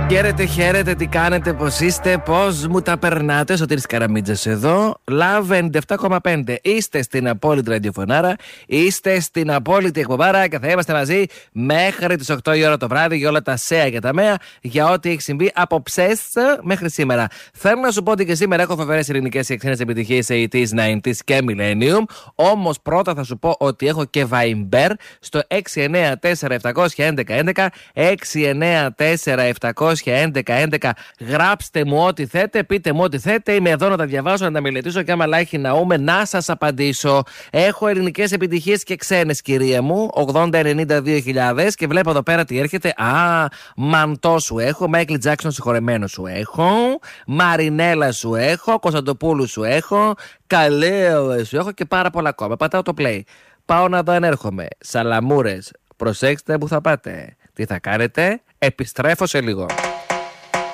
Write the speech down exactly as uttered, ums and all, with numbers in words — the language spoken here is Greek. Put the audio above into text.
Χαίρετε, χαίρετε, τι κάνετε, πώς είστε, πώς μου τα περνάτε. Σωτήρης Καραμίτζας εδώ, Love ενενήντα επτά κόμμα πέντε. Είστε στην απόλυτη ραδιοφωνάρα, είστε στην απόλυτη εκπομπάρα και θα είμαστε μαζί μέχρι τις οκτώ η ώρα το βράδυ για όλα τα σέα και τα μέα, για ό,τι έχει συμβεί από ψες μέχρι σήμερα. Θέλω να σου πω ότι και σήμερα έχω φοβερές ελληνικές και ξένες επιτυχίες ογδόντα, ενενήντα και Millennium. Όμως πρώτα θα σου πω ότι έχω και Viber στο έξι εννέα τέσσερα επτά ένα ένα ένα ένα, έξι εννέα τέσσερα επτά ένα ένα ένα ένα. Γράψτε μου ό,τι θέτε, πείτε μου ό,τι θέτε. Είμαι εδώ να τα διαβάσω, να τα μελετήσω και άμα λάχει ναούμε να σας απαντήσω. Έχω ελληνικές επιτυχίες και ξένες, κυρία μου. ογδόντα ενενήντα δύο χιλιάδες και βλέπω εδώ πέρα τι έρχεται. Α, Μαντό σου έχω, Μάικλ Τζάκσον συγχωρεμένο σου έχω, Μαρινέλα σου έχω, Κωνσταντοπούλου σου έχω, Καλέο σου έχω και πάρα πολλά ακόμα. Πατάω το play. Πάω να δω αν έρχομαι. Σαλαμούρες, προσέξτε που θα πάτε. Τι θα κάνετε, επιστρέφω σε λίγο.